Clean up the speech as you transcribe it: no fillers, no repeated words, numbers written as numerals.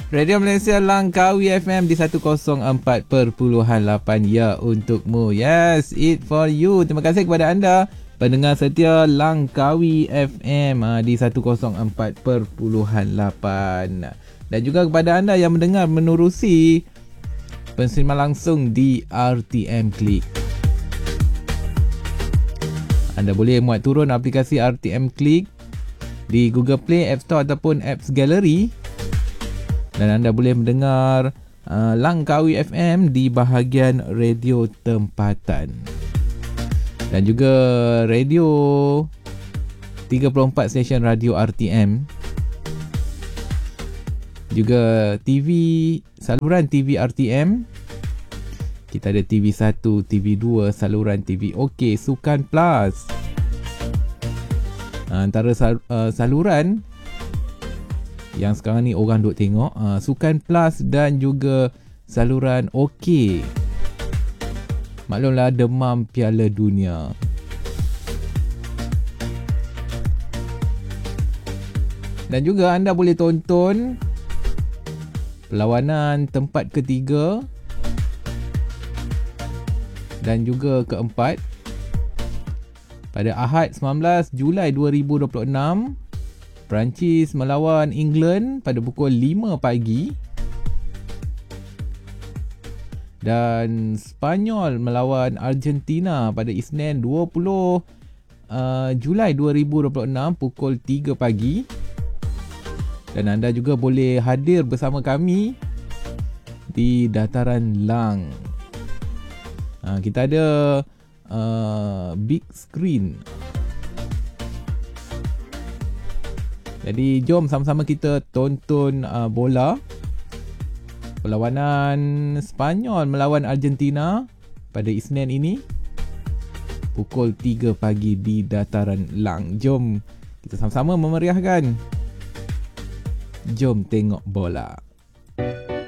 Radio Malaysia Langkawi FM di 104.8 ya untukmu. Yes, it for you. Terima kasih kepada anda pendengar setia Langkawi FM di 104.8 dan juga kepada anda yang mendengar menerusi penseriman langsung di RTM Click. Anda boleh muat turun aplikasi RTM Click di Google Play, App Store ataupun Apps Gallery. Dan anda boleh mendengar Langkawi FM di bahagian radio tempatan. Dan juga radio 34 stesen radio RTM. Juga TV, saluran TV RTM. Kita ada TV1, TV2, saluran TV OK, Sukan Plus. Antara saluran yang sekarang ni orang duk tengok, Sukan Plus dan juga saluran OK. Maklumlah demam Piala Dunia. Dan juga anda boleh tonton perlawanan tempat ketiga dan juga keempat pada Ahad 19 Julai 2026. Perancis melawan England pada pukul 5 pagi. Dan Spanyol melawan Argentina pada Isnin 20 Julai 2026 pukul 3 pagi. Dan anda juga boleh hadir bersama kami di Dataran Lang. Kita ada big screen. Jadi jom sama-sama kita tonton bola. Perlawanan Spanyol melawan Argentina pada Isnin ini pukul 3 pagi di Dataran Lang. Jom kita sama-sama memeriahkan. Jom tengok bola.